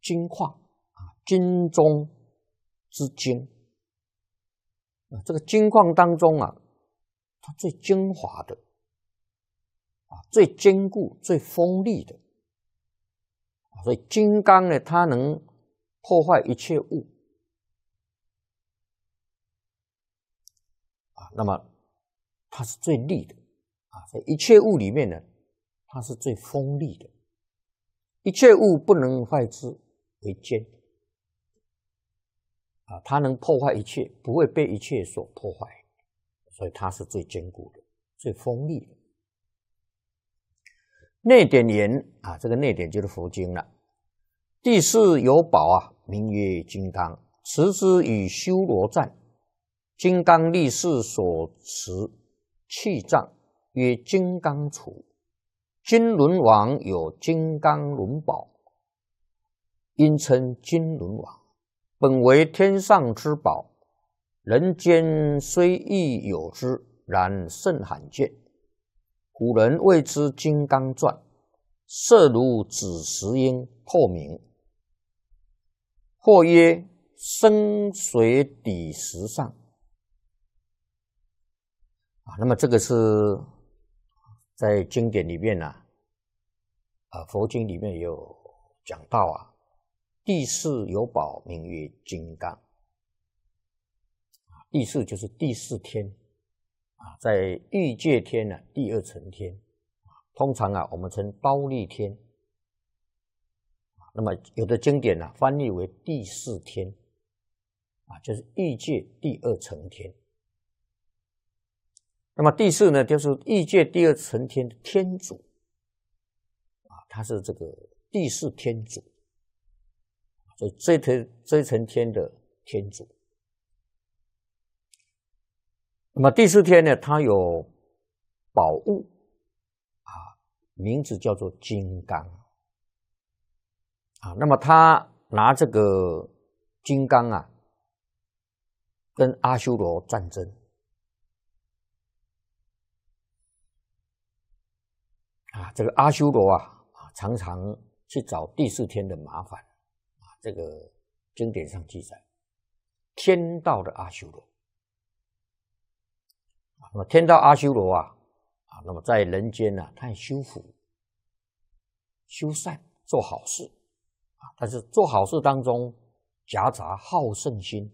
金矿啊，金中之精啊，这个金矿当中啊，它最精华的啊，最坚固、最锋利的啊，所以金刚呢，它能破坏一切物啊，那么它是最利的啊，在一切物里面呢，它是最锋利的，一切物不能坏之为坚啊，它能破坏一切，不会被一切所破坏，所以它是最坚固的、最锋利的。内典言啊，这个内典就是佛经了。第四有宝啊，名曰金刚，持之以修罗战，金刚力士所持气藏，曰金刚杵。金轮王有金刚轮宝，因称金轮王。本为天上之宝，人间虽亦有之，然甚罕见。古人谓之金刚钻，色如紫石英，透明。或曰深水底石上啊，那么这个是在经典里面佛经里面也有讲到啊。第四有宝，名曰金刚。第四就是第四天啊，在欲界天呢，第二层天，通常啊我们称忉利天。那么有的经典翻译为第四天啊，就是欲界第二层天。那么第四呢，就是欲界第二层天的天主啊，他是这个第四天主。所以这一层天的天主，那么第四天呢，它有宝物啊，名字叫做金刚啊。那么他拿这个金刚啊，跟阿修罗战争啊，这个阿修罗常常去找第四天的麻烦。这个经典上记载，天道的阿修罗那么天道阿修罗那么在人间他也修福、修善、做好事但是做好事当中夹杂好胜心，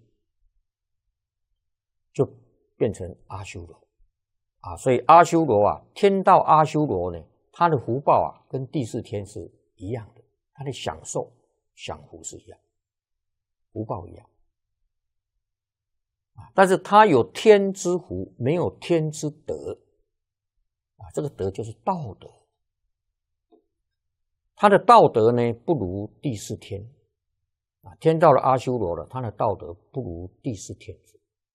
就变成阿修罗所以阿修罗天道阿修罗呢，他的福报跟第四天是一样的，他的享受。享福是一样，福报一样但是他有天之福，没有天之德这个德就是道德，他的道德呢不如第四天天道的阿修罗了，他的道德不如第四天主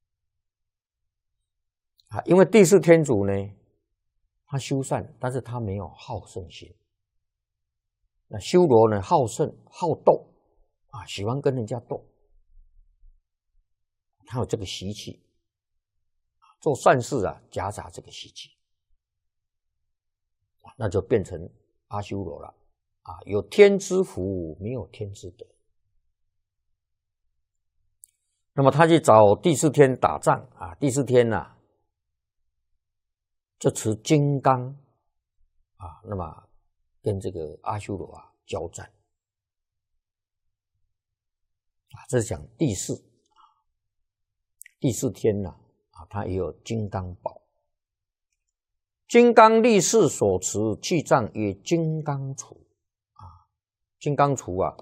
因为第四天主呢，他修善，但是他没有好胜心。那修罗呢，好胜好斗喜欢跟人家斗，他有这个习气做善事夹杂这个习气那就变成阿修罗了有天之福，没有天之德。那么他去找第四天打仗第四天就持金刚那么跟这个阿修罗交战这是讲第四天他也有金刚宝。金刚力士所持气藏曰金刚杵金刚杵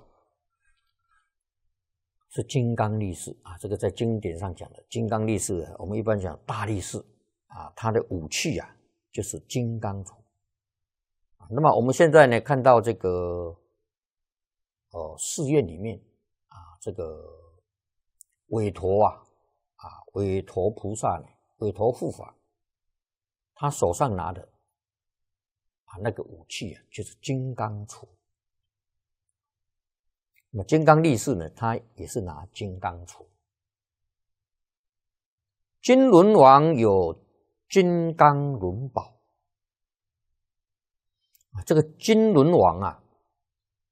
是金刚力士这个在经典上讲的金刚力士我们一般讲大力士他的武器就是金刚杵。那么我们现在呢看到这个寺院里面这个韦陀韦陀菩萨呢，韦陀护法，他手上拿的那个武器就是金刚杵。那么金刚力士呢，他也是拿金刚杵。金轮王有金刚轮宝这个金轮王